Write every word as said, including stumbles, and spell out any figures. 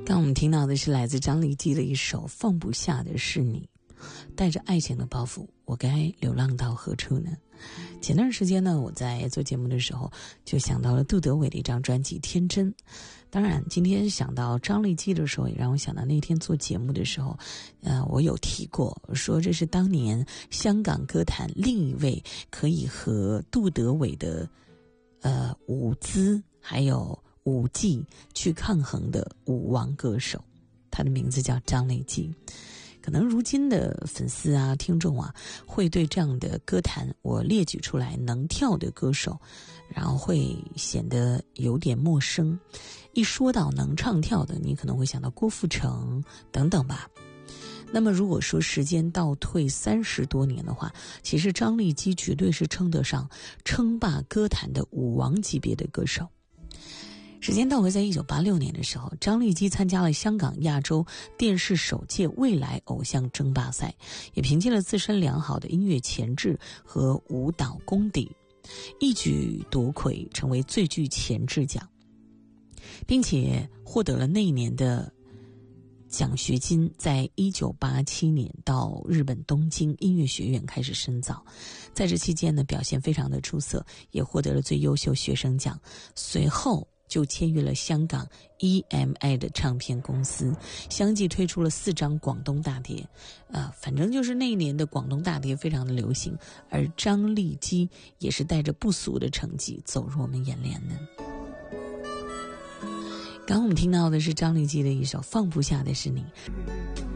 刚我们听到的是来自张丽基的一首《放不下的是你》。带着爱情的包袱，我该流浪到何处呢？前段时间呢，我在做节目的时候就想到了杜德伟的一张专辑《天真》。当然今天想到张丽基的时候，也让我想到那天做节目的时候，呃，我有提过说这是当年香港歌坛另一位可以和杜德伟的呃舞姿还有舞技去抗衡的舞王歌手，他的名字叫张丽基。可能如今的粉丝啊听众啊会对这样的歌坛我列举出来能跳的歌手然后会显得有点陌生，一说到能唱跳的你可能会想到郭富城等等吧。那么如果说时间倒退三十多年的话，其实张丽基绝对是称得上称霸歌坛的舞王级别的歌手。时间倒回在一九八六年的时候，张丽基参加了香港亚洲电视首届未来偶像争霸赛，也凭借了自身良好的音乐潜质和舞蹈功底，一举夺魁，成为最具潜质奖，并且获得了那一年的奖学金，在一九八七年到日本东京音乐学院开始深造，在这期间呢表现非常的出色，也获得了最优秀学生奖，随后就签约了香港 E M I 的唱片公司，相继推出了四张广东大碟，呃，反正就是那一年的广东大碟非常的流行，而张丽基也是带着不俗的成绩走入我们眼帘的。刚刚我们听到的是张丽基的一首《放不下的是你》。